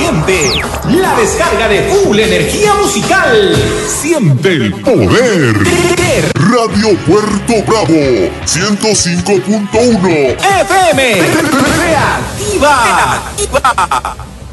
siente la descarga de full energía musical. Siente el poder. Radio Puerto Bravo 105.1 FM. Reactiva.